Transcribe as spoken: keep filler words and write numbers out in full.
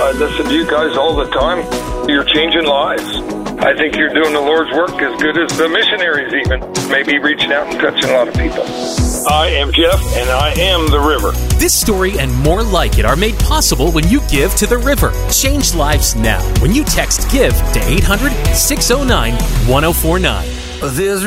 I listen to you guys all the time. You're changing lives. I think you're doing the Lord's work as good as the missionaries even. Maybe reaching out and touching a lot of people. I am Jeff, and I am the river. This story and more like it are made possible when you give to the river. Change lives now when you text GIVE to eight hundred, six oh nine, one oh four nine. There's